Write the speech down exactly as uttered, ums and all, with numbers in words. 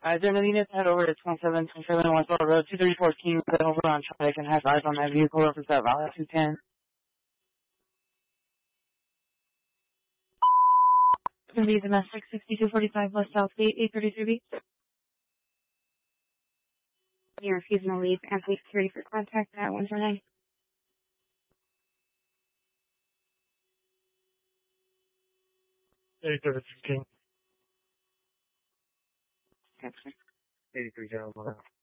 Uh, German units head over to twenty-seven twenty-seven Westboro Road, two thirty-four King, get over on traffic and have eyes on that vehicle, reference that Valley two ten. It's going to be domestic sixty-two forty-five West Southgate, eight thirty-three B. You're refusing to leave and police security for contact at one four nine. eight thirty-three King. Gotcha. eighty-three General.